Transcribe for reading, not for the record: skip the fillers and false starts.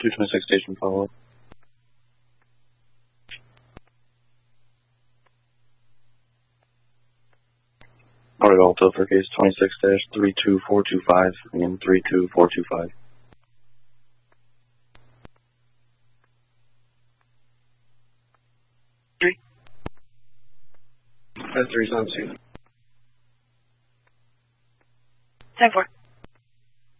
226 station follow-up. Alright, Alto for case 26-32425 and 32425. That's 3 on 2. 10-4.